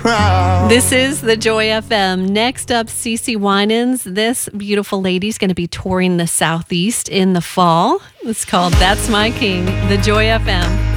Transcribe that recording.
This is the Joy FM. Next up, CeCe Winans. This beautiful lady's going to be touring the Southeast in the fall. It's called That's My King, the Joy FM.